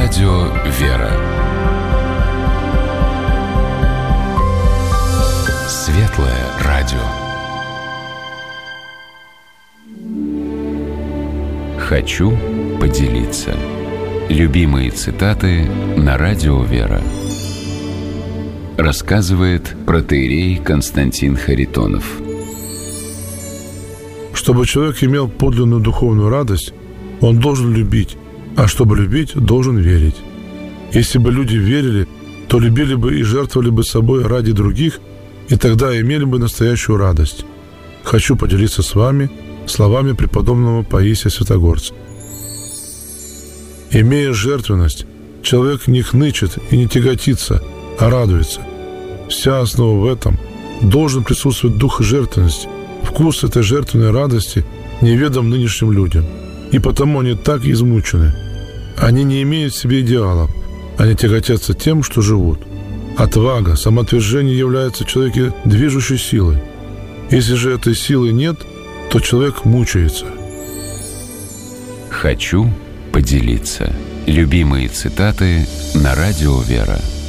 Радио «Вера». Светлое радио. Хочу поделиться. Любимые цитаты на Радио «Вера». Рассказывает протоиерей Константин Харитонов. Чтобы человек имел подлинную духовную радость, он должен любить, а чтобы любить, должен верить. Если бы люди верили, то любили бы и жертвовали бы собой ради других, и тогда имели бы настоящую радость. Хочу поделиться с вами словами преподобного Паисия Святогорца. Имея жертвенность, человек не хнычет и не тяготится, а радуется. Вся основа в этом. Должен присутствовать дух жертвенности. Вкус этой жертвенной радости неведом нынешним людям. И потому они так измучены. Они не имеют в себе идеалов. Они тяготятся тем, что живут. Отвага, самоотвержение являются в человеке движущей силой. Если же этой силы нет, то человек мучается. Хочу поделиться. Любимые цитаты на Радио «Вера».